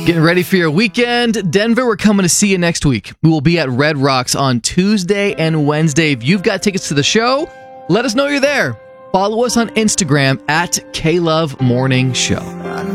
Getting ready for your weekend. Denver, we're coming to see you next week. We will be at Red Rocks on Tuesday and Wednesday. If you've got tickets to the show, let us know you're there. Follow us on Instagram at KLoveMorningShow.